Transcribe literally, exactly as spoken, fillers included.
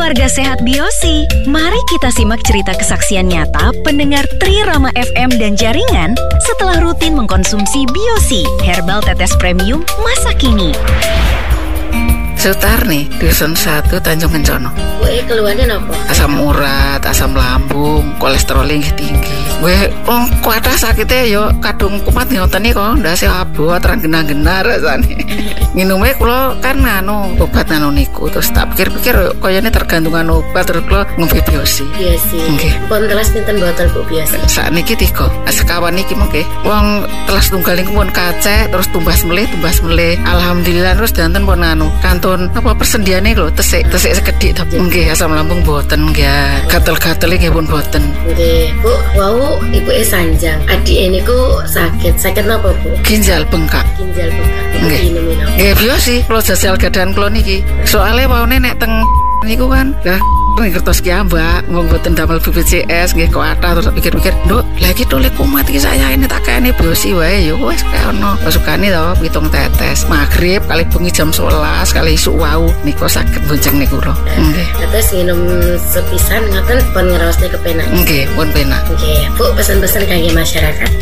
Keluarga Sehat Biosi. Mari kita simak cerita kesaksian nyata pendengar Tri Rama F M dan jaringan setelah rutin mengkonsumsi Biosi, herbal tetes premium masa kini. Sutar nih, dusun satu Tanjung Kencono. Gue keluarnya apa? Asam urat, asam lambung, kolesterol yang tinggi. Gue oh, kuatah sakitnya yo kadung kumat ngoten iki kok ndase abot terang genah-genah rasane. Minumnya kula kan nganu obat nano niku terus tak pikir-pikir koyone tergantungan obat terus kula ngombe Biosi. Biosi. Nggih. Pun telas pinten botol Bu Biosi? Sakniki tiga. Sekawan iki mengke. Wong telas tunggal niku pun kacek terus tumbas melih, tumbas melih. Alhamdulillah terus danten pun anu kantun apa persendiane lho tesik tesik sekedhik tapi nggih asam lambung boten nggih. Gatel-gatel nggih pun boten. Nggih, Bu. Wau ibuke sanjang. Adik niku sakit. Sakit napa, Bu? Ginjal bengkak. Ginjal bengkak. Nggih. Minum-minum. Nggih Biosi, kula jajal gadahan kula niki. Soale waune nek teng niku kan lah ngertos ki Mbak, wong boten damel B P C S nggih kuatah terus pikir-pikir, "Nduk, lah iki tole kumat iki saya ini tak kene Biosi wae ya wis kaya ono." Pasukane to pitung tetes. Magrib kali bengi jam sewelas kali isuk wau niku saged bonceng niku lho. Nggih. Terus minum sepisan ngoten pun ngraosne kepenak. Nggih, pun penak. Nggih, Bu, pesan-pesan kangge masyarakat.